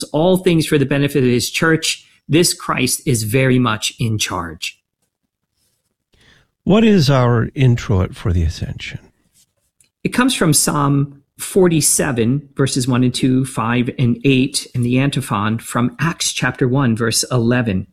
all things for the benefit of his church. This Christ is very much in charge. What is our introit for the Ascension? It comes from Psalm 47, verses 1 and 2, 5 and 8, and the antiphon from Acts chapter 1, verse 11.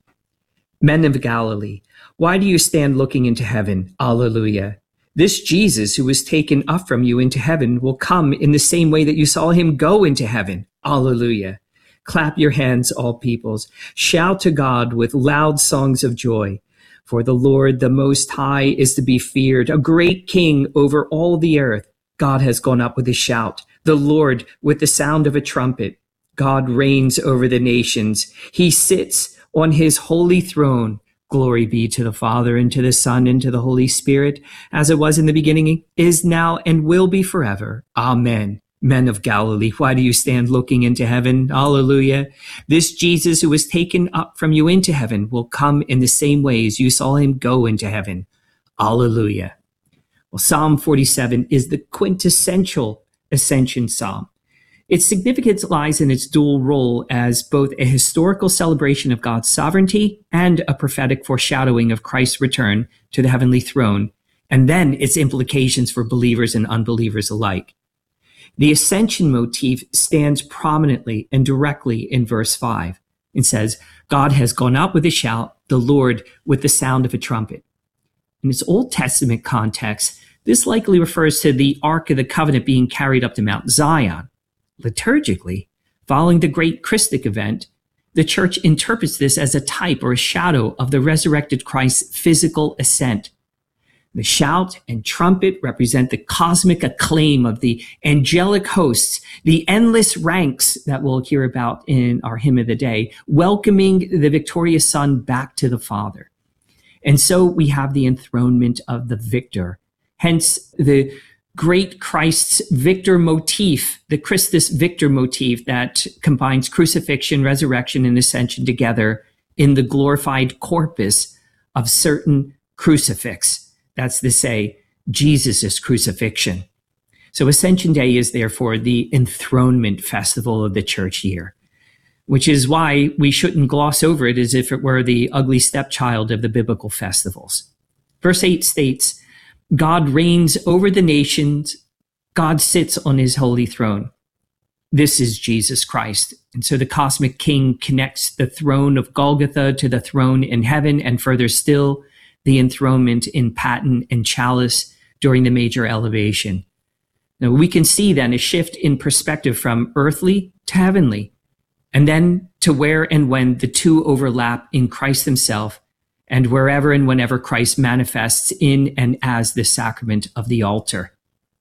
Men of Galilee, why do you stand looking into heaven? Alleluia. This Jesus who was taken up from you into heaven will come in the same way that you saw him go into heaven. Alleluia. Clap your hands, all peoples. Shout to God with loud songs of joy. For the Lord, the Most High, is to be feared, a great king over all the earth. God has gone up with a shout, the Lord with the sound of a trumpet. God reigns over the nations. He sits on his holy throne. Glory be to the Father, and to the Son, and to the Holy Spirit, as it was in the beginning, is now, and will be forever. Amen. Men of Galilee, why do you stand looking into heaven? Alleluia. This Jesus who was taken up from you into heaven will come in the same way as you saw him go into heaven. Alleluia. Well, Psalm 47 is the quintessential Ascension Psalm. Its significance lies in its dual role as both a historical celebration of God's sovereignty and a prophetic foreshadowing of Christ's return to the heavenly throne, and then its implications for believers and unbelievers alike. The Ascension motif stands prominently and directly in verse 5. It says, God has gone up with a shout, the Lord with the sound of a trumpet. In its Old Testament context, this likely refers to the Ark of the Covenant being carried up to Mount Zion. Liturgically, following the great Christic event, the church interprets this as a type or a shadow of the resurrected Christ's physical ascent. The shout and trumpet represent the cosmic acclaim of the angelic hosts, the endless ranks that we'll hear about in our hymn of the day, welcoming the victorious Son back to the Father. And so we have the enthronement of the victor. Hence, the great Christ's victor motif, the Christus victor motif that combines crucifixion, resurrection, and ascension together in the glorified corpus of certain crucifix. That's to say, Jesus' crucifixion. So Ascension Day is therefore the enthronement festival of the church year, which is why we shouldn't gloss over it as if it were the ugly stepchild of the biblical festivals. Verse 8 states, God reigns over the nations. God sits on his holy throne. This is Jesus Christ. And so the cosmic king connects the throne of Golgotha to the throne in heaven, and further still, the enthronement in Patton and Chalice during the major elevation. Now we can see then a shift in perspective from earthly to heavenly, and then to where and when the two overlap in Christ himself, and wherever and whenever Christ manifests in and as the sacrament of the altar.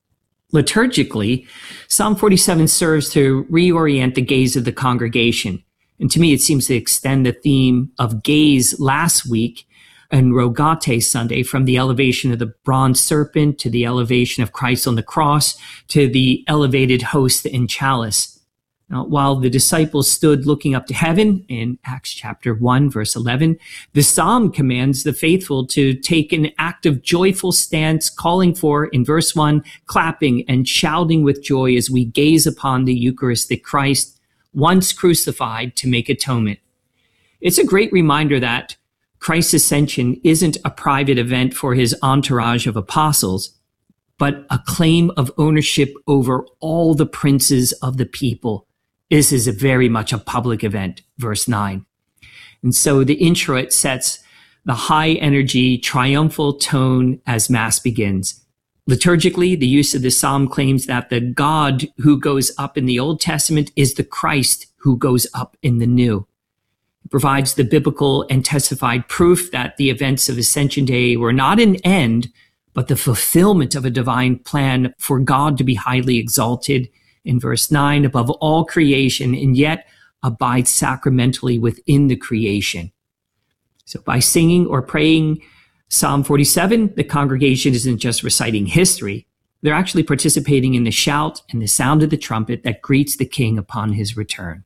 Liturgically, Psalm 47 serves to reorient the gaze of the congregation. And to me, it seems to extend the theme of gaze last week and Rogate Sunday, from the elevation of the bronze serpent to the elevation of Christ on the cross to the elevated host in Chalice. Now, while the disciples stood looking up to heaven in Acts chapter 1, verse 11, the psalm commands the faithful to take an active, joyful stance, calling for, in verse 1, clapping and shouting with joy as we gaze upon the Eucharistic Christ, once crucified to make atonement. It's a great reminder that Christ's ascension isn't a private event for his entourage of apostles, but a claim of ownership over all the princes of the people. This is very much a public event, verse 9. And so the introit sets the high energy, triumphal tone as Mass begins. Liturgically, the use of the psalm claims that the God who goes up in the Old Testament is the Christ who goes up in the New. It provides the biblical and testified proof that the events of Ascension Day were not an end, but the fulfillment of a divine plan for God to be highly exalted in verse 9 above all creation, and yet abide sacramentally within the creation. So by singing or praying Psalm 47, the congregation isn't just reciting history. They're actually participating in the shout and the sound of the trumpet that greets the King upon his return.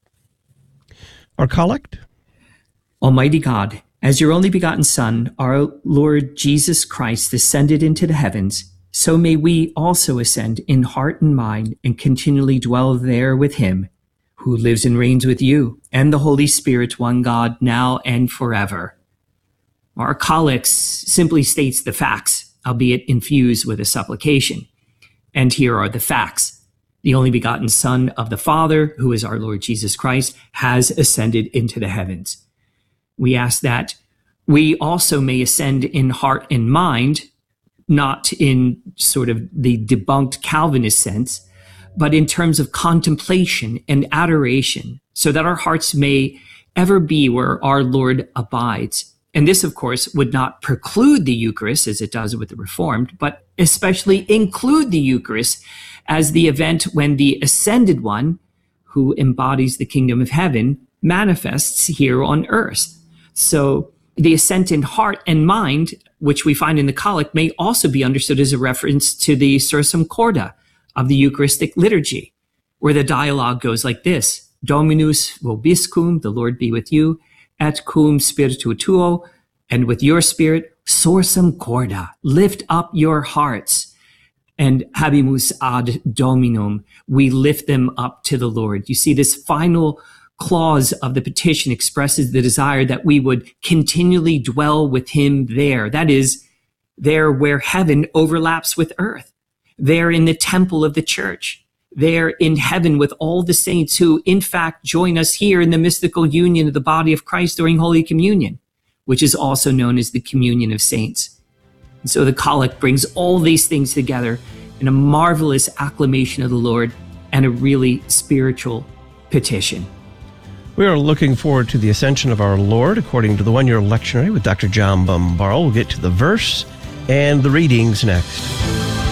Our collect? Almighty God, as your only begotten Son, our Lord Jesus Christ, ascended into the heavens, so may we also ascend in heart and mind and continually dwell there with him. who lives and reigns with you and the Holy Spirit, one God, now and forever. Our collects simply states the facts, albeit infused with a supplication. And here are the facts. The only begotten Son of the Father, who is our Lord Jesus Christ, has ascended into the heavens. We ask that we also may ascend in heart and mind, not in sort of the debunked Calvinist sense, but in terms of contemplation and adoration, so that our hearts may ever be where our Lord abides. And this, of course, would not preclude the Eucharist, as it does with the Reformed, but especially include the Eucharist as the event when the ascended one, who embodies the kingdom of heaven, manifests here on earth. So the ascent in heart and mind, which we find in the Collect, may also be understood as a reference to the Sursum Corda of the Eucharistic liturgy, where the dialogue goes like this: Dominus vobiscum, the Lord be with you, et cum spiritu tuo, and with your spirit, Sursum Corda, lift up your hearts. And habemus ad Dominum, we lift them up to the Lord. You see, this final clause of the petition expresses the desire that we would continually dwell with him there. That is, there where heaven overlaps with earth. There in the temple of the church. There in heaven with all the saints who, in fact, join us here in the mystical union of the body of Christ during Holy Communion, which is also known as the communion of saints. And so the Collect brings all these things together in a marvelous acclamation of the Lord and a really spiritual petition. We are looking forward to the Ascension of our Lord according to the one-year lectionary with Dr. John Bumbarl. We'll get to the verse and the readings next.